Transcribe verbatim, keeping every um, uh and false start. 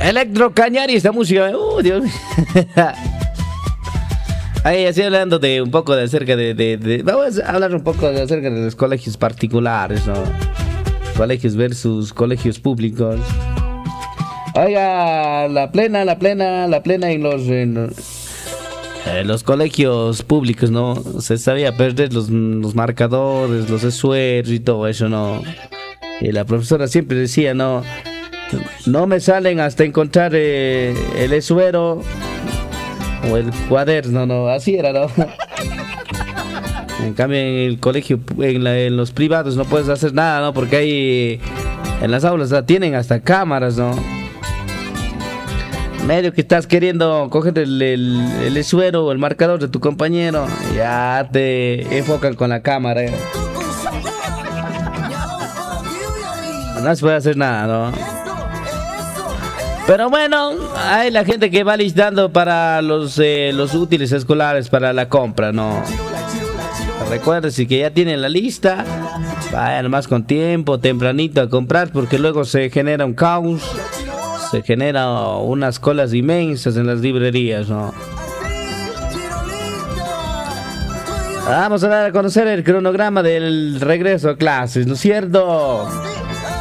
Electro Cañari, esta música. Uh, Dios mío. Ahí así hablando de un poco de acerca de, de, de. Vamos a hablar un poco de acerca de los colegios particulares, ¿no? Colegios versus colegios públicos. Oiga, la plena, la plena, la plena en los. En, en los colegios públicos, ¿no? Se sabía perder los, los marcadores, los esfuerzos y todo eso, ¿no? Y la profesora siempre decía, ¿no? No me salen hasta encontrar eh, el essuero o el cuaderno, ¿no? Así era, ¿no? En cambio, en el colegio, en, la, en los privados no puedes hacer nada, ¿no? Porque ahí en las aulas la tienen hasta cámaras, ¿no? Medio que estás queriendo coger el, el, el essuero o el marcador de tu compañero, ya te enfocan con la cámara, ¿eh? No se puede hacer nada, ¿no? Pero bueno, hay la gente que va listando para los, eh, los útiles escolares para la compra, ¿no? Recuerden, si que ya tienen la lista, vayan más con tiempo, tempranito a comprar, porque luego se genera un caos, se genera unas colas inmensas en las librerías, ¿no? Vamos a dar a conocer el cronograma del regreso a clases, ¿no es cierto?